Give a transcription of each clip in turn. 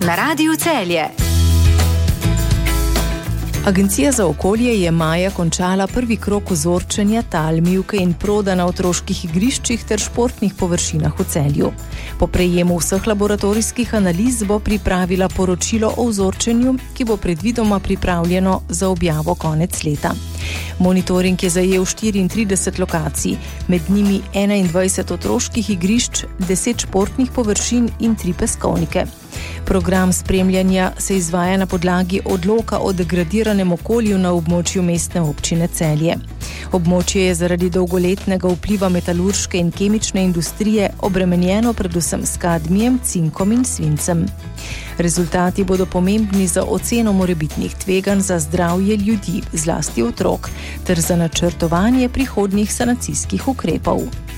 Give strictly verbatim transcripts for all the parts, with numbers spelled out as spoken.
na Radiu Celje. Agencija za okolje je maja končala prvi krog ozorčenja tal, mivke in proda na otroških igriščih ter športnih površinah v Celju. Po prejemu vseh laboratorijskih analiz bo pripravila poročilo o ozorčenju, ki bo predvidoma pripravljeno za objavo konec leta. Monitoring je zajel štiriintrideset lokacij, med njimi enaindvajset otroških igrišč, deset športnih površin in tri peskovnike. Program spremljanja se izvaja na podlagi odloka o degradiranem okolju na območju mestne občine Celje. Območje je zaradi dolgoletnega vpliva metalurške in kemične industrije obremenjeno predvsem s kadmijem, cinkom in svincem. Rezultati bodo pomembni za oceno morebitnih tveganj za zdravje ljudi, zlasti otrok, ter za načrtovanje prihodnjih sanacijskih ukrepov.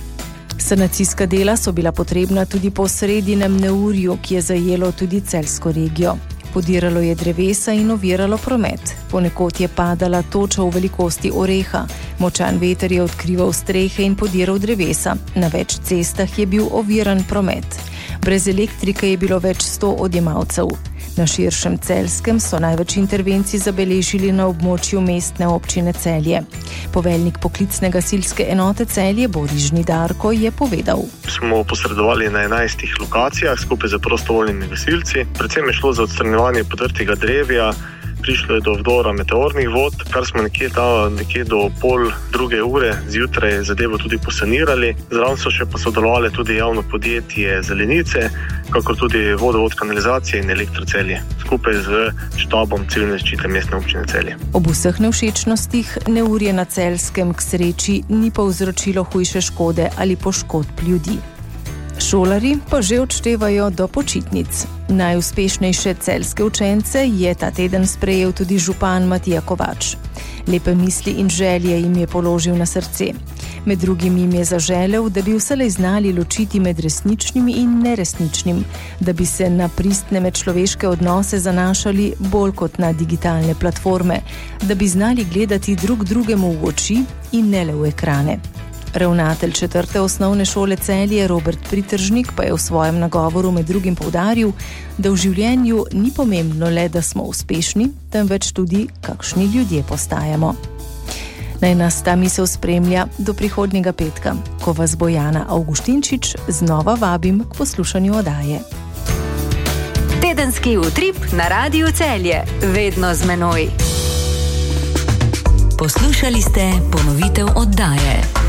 Sanacijska dela so bila potrebna tudi po sredinem neurju, ki je zajelo tudi celjsko regijo. Podiralo je drevesa in oviralo promet. Ponekod je padala toča v velikosti oreha. Močan veter je odkrival strehe in podiral drevesa. Na več cestah je bil oviran promet. Brez elektrike je bilo več sto odjemalcev. Na širšem Celjskem so največ intervencij zabeležili na območju mestne občine Celje. Poveljnik poklicne gasilske enote Celje Boris Žnidarko je povedal. Smo posredovali na enajstih lokacijah skupaj z prostovoljnimi gasilci. Predvsem je šlo za odstranjevanje podrtega drevja, prišlo je do vdora meteornih vod, kar smo nekje, ta, nekje do pol druge ure zjutraj zadevo tudi posanirali. Zraven so še posodelovali tudi javno podjetje Zelenice, kakor tudi vodovod, kanalizacije in elektrocelje, skupaj z štabom civilne zaščite mestne občine Celje. Ob vseh nevšečnostih neurje na Celjskem k sreči ni povzročilo hujše škode ali poškodb ljudi. Šolarji pa že odštevajo do počitnic. Najuspešnejše celjske učence je ta teden sprejel tudi župan Matija Kovač. Lepe misli in želje jim je položil na srce. Med drugim jim je zaželel, da bi vselej znali ločiti med resničnim in neresničnim, da bi se na pristne medčloveške odnose zanašali bolj kot na digitalne platforme, da bi znali gledati drug drugemu v oči in ne le v ekrane. Ravnatelj četrte osnovne šole Celje Robert Pritržnik pa je v svojem nagovoru med drugim poudaril, da v življenju ni pomembno le, da smo uspešni, temveč tudi, kakšni ljudje postajamo. Naj nas ta misel spremlja do prihodnjega petka, ko vas bo Jana Avguštinčič znova vabim k poslušanju oddaje. Tedenski utrip na Radiu Celje, vedno z menoj. Poslušali ste ponovitev oddaje.